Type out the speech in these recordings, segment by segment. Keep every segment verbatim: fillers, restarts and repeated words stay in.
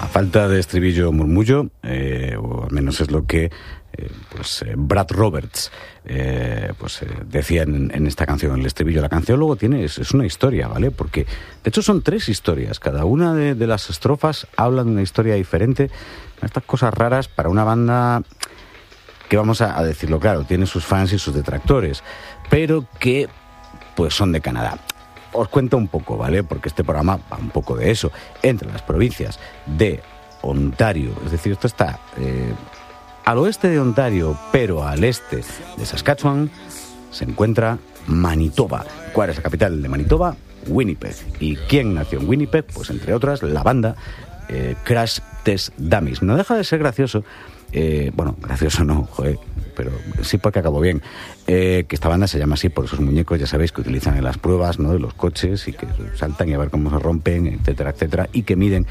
falta de estribillo murmullo, eh, o al menos es lo que eh, pues eh, Brad Roberts eh, pues eh, decía en, en esta canción. El estribillo de la canción luego tiene, es, es una historia, ¿vale? Porque de hecho son tres historias, cada una de, de las estrofas habla de una historia diferente. Estas cosas raras para una banda que, vamos a, a decirlo claro, tiene sus fans y sus detractores, pero que pues son de Canadá. Os cuento un poco, ¿vale? Porque este programa va un poco de eso. Entre las provincias de Ontario, es decir, esto está eh, al oeste de Ontario, pero al este de Saskatchewan, se encuentra Manitoba. ¿Cuál es la capital de Manitoba? Winnipeg. ¿Y quién nació en Winnipeg? Pues entre otras, la banda eh, Crash Test Dummies. No deja de ser gracioso. Eh, bueno, gracioso no, joder, pero sí porque acabó bien, eh, que esta banda se llama así por esos muñecos, ya sabéis, que utilizan en las pruebas, ¿no?, de los coches, y que saltan y a ver cómo se rompen, etcétera, etcétera, y que miden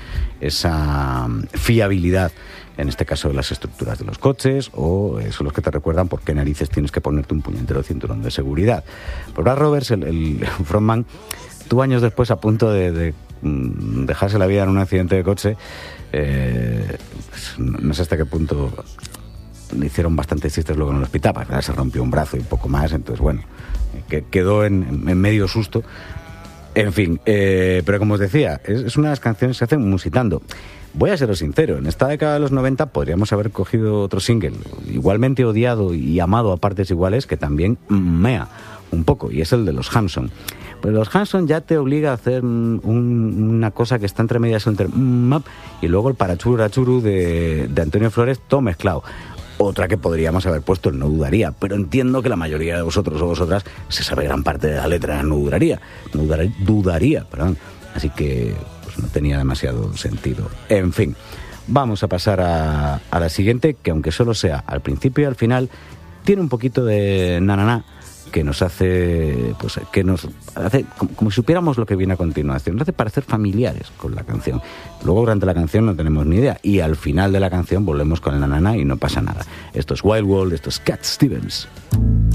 esa fiabilidad, en este caso de las estructuras de los coches, o eh, son los que te recuerdan por qué narices tienes que ponerte un puñetero cinturón de seguridad. Pues Brad Roberts, el, el frontman, tuvo años después a punto de, de mm, dejarse la vida en un accidente de coche. Eh, no sé hasta qué punto le hicieron bastantes chistes luego en el hospital, para se rompió un brazo y un poco más, entonces bueno, que, quedó en, en medio susto. En fin, eh, pero como os decía, es, es una de las canciones que se hacen musitando. Voy a seros sincero, en esta década de los noventa podríamos haber cogido otro single igualmente odiado y amado a partes iguales, que también mea un poco, y es el de los Hanson. Pues los Hanson ya te obliga a hacer un, una cosa que está entre medias entre map y luego el parachurachuru de, de Antonio Flores, todo mezclado. Otra que podríamos haber puesto el No Dudaría, pero entiendo que la mayoría de vosotros o vosotras se sabe gran parte de la letra No Dudaría, no dudaría, dudaría, perdón. Así que pues no tenía demasiado sentido. En fin, vamos a pasar a, a la siguiente, que aunque solo sea al principio y al final, tiene un poquito de na na na, que nos hace, pues que nos hace como, como si supiéramos lo que viene a continuación, nos hace parecer familiares con la canción. Luego durante la canción no tenemos ni idea, y al final de la canción volvemos con el nanana y no pasa nada. Esto es Wild World, esto es Cat Stevens.